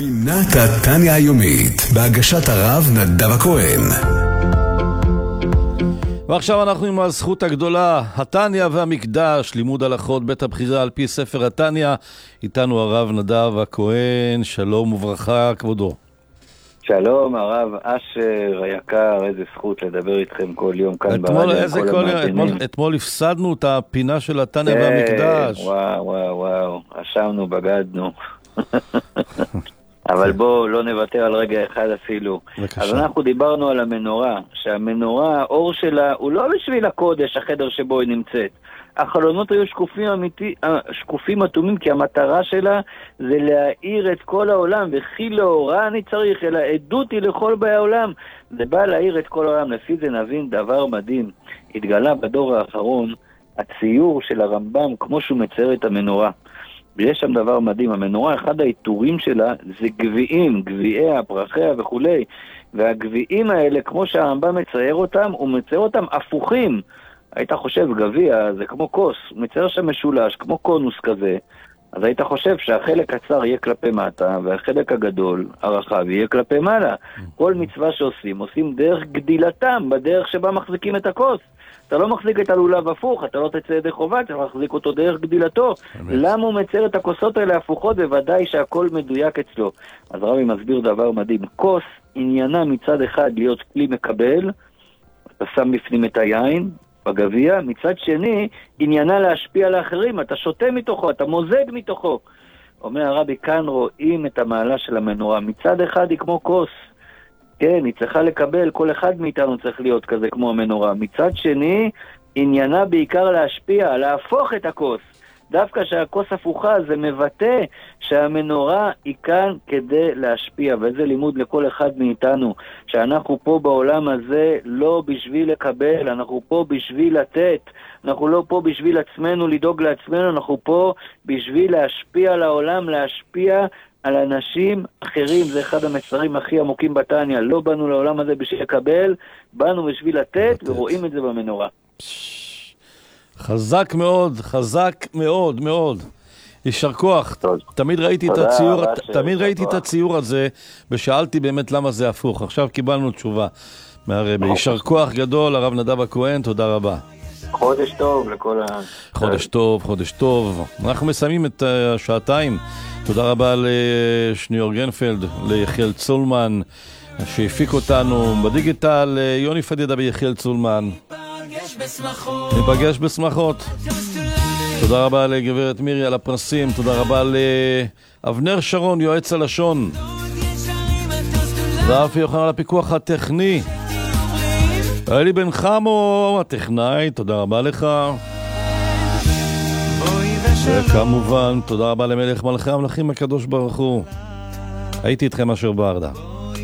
פינת התניה היומית, בהגשת הרב נדב הכהן. ועכשיו אנחנו עם הזכות הגדולה, התניה והמקדש, לימוד הלכות בית הבחירה על פי ספר התניה. איתנו הרב נדב הכהן, שלום וברכה כבודו. שלום הרב אשר היקר, איזה זכות לדבר איתכם כל יום כאן ברדיו. אתמול הפסדנו את הפינה של התניה והמקדש. וואו, אשמנו, בגדנו. אבל בואו לא נוותר על רגע אחד אפילו. בבקשה. אז אנחנו דיברנו על המנורה, שהמנורה, האור שלה הוא לא בשביל הקודש, החדר שבו היא נמצאת. החלונות היו שקופים אטומים, כי המטרה שלה זה להאיר את כל העולם, וכי לאורה אני צריך, אלא עדות היא לכל באי העולם. זה בא להאיר את כל העולם. לפי זה נבין דבר מדהים. התגלה בדור האחרון הציור של הרמב"ם כמו שהוא מצייר את המנורה. ויש שם דבר מדהים, המנורה, אחד העיטורים שלה זה גביעים, גביעיה, פרחיה וכולי, והגביעים האלה, כמו שהרמב"ם מצייר אותם, הוא מצייר אותם הפוכים. היית חושב, גביע זה כמו כוס, הוא מצייר שם משולש, כמו קונוס כזה, אז היית חושב שהחלק הצר יהיה כלפי מטה, והחלק הגדול, הרחב, יהיה כלפי מעלה. כל מצווה שעושים, עושים דרך גדילתם, בדרך שבה מחזיקים את הכוס. אתה לא מחזיק את הלולב הפוך, אתה לא תצא ידי חובה, אתה מחזיק אותו דרך גדילתו. למה הוא מצייר את הכוסות האלה הפוכות? בוודאי שהכל מדויק אצלו. אז רבי מסביר דבר מדהים. כוס עניינה מצד אחד להיות כלי מקבל, אתה שם בפנים את היין בגביע, מצד שני עניינה להשפיע על האחרים, אתה שותה מתוכו, אתה מוזג מתוכו. אומר הרבי, כאן רואים את המעלה של המנורה. מצד אחד היא כמו כוס, כן, היא צריכה לקבל, כל אחד מאיתנו צריך להיות כזה כמו המנורה. מצד שני, עניינה בעיקר להשפיע, להפוך את הכוס. דווקא שהכוס הפוכה זה מבטא שהמנורה היא כאן כדי להשפיע. וזה לימוד לכל אחד מאיתנו, שאנחנו פה בעולם הזה לא בשביל לקבל, אנחנו פה בשביל לתת. אנחנו לא פה בשביל עצמנו, לדאוג לעצמנו, אנחנו פה בשביל להשפיע על העולם, להשפיע על אנשים אחרים. זה אחד המסרים הכי עמוקים בתניה. לא באנו לעולם הזה בשביל לקבל, באנו בשביל לתת, ורואים את זה במנורה. חזק מאוד, חזק מאוד מאוד. יישר כוח. תמיד ראיתי את הציור הזה, ושאלתי באמת למה זה הפוך. עכשיו קיבלנו תשובה מהרבי. יישר כוח גדול, הרב נדב הכהן, תודה רבה. חודש טוב לכל חודש טוב. אנחנו מסיימים את השעתיים. תודה רבה לשניאור גרנפלד, ליחיאל צולמן, שהפיק אותנו בדיגיטל, יוני פדידה ויחיאל צולמן. ניפגש בשמחות. תודה רבה לגברת מירי על הפרסים. תודה רבה לאבנר שרון, יועץ הלשון. ואף יוחנן על הפיקוח הטכני. אלי בן חמו, הטכנאי, תודה רבה לך. וכמובן, תודה רבה למלך מלכי המלכים הקדוש ברוך הוא. הייתי איתכם אשר ברדה.